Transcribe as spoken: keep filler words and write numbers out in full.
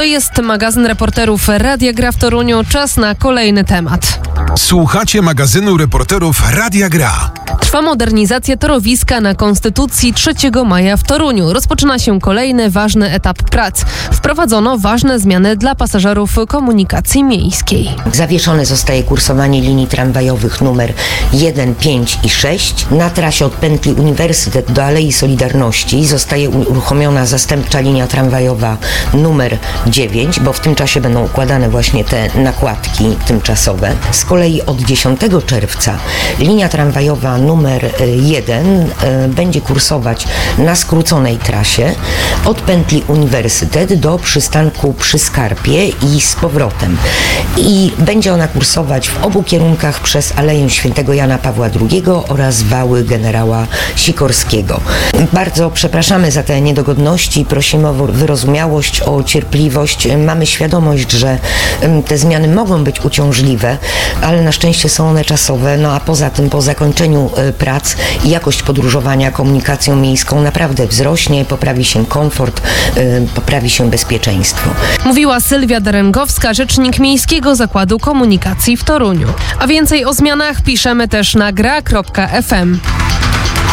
jest magazyn reporterów Radia Gra w Toruniu. Czas na kolejny temat. Słuchacie magazynu reporterów Radia Gra. Trwa modernizacja torowiska na Konstytucji trzeciego maja w Toruniu. Rozpoczyna się kolejny ważny etap prac. Wprowadzono ważne zmiany dla pasażerów komunikacji miejskiej. Zawieszone zostaje kursowanie linii tramwajowych numer jeden, pięć i sześć. Na trasie od pętli Uniwersytet do Alei Solidarności zostaje uruchomiona zastępcza linia tramwajowa numer dziewięć, bo w tym czasie będą układane właśnie te nakładki tymczasowe. Z kolei od dziesiątego czerwca linia tramwajowa numer jeden będzie kursować na skróconej trasie od pętli Uniwersytet do przystanku przy Skarpie i z powrotem. I będzie ona kursować w obu kierunkach przez Aleję Świętego Jana Pawła drugiego oraz wały generała Sikorskiego. Bardzo przepraszamy za te niedogodności, prosimy o wyrozumiałość, o cierpliwość. Mamy świadomość, że te zmiany mogą być uciążliwe, ale na szczęście są one czasowe, no a poza tym po zakończeniu prac i jakość podróżowania komunikacją miejską naprawdę wzrośnie, poprawi się komfort, poprawi się bezpieczeństwo. Mówiła Sylwia Darengowska, rzecznik Miejskiego Zakładu Komunikacji w Toruniu. A więcej o zmianach piszemy też na gra kropka f m.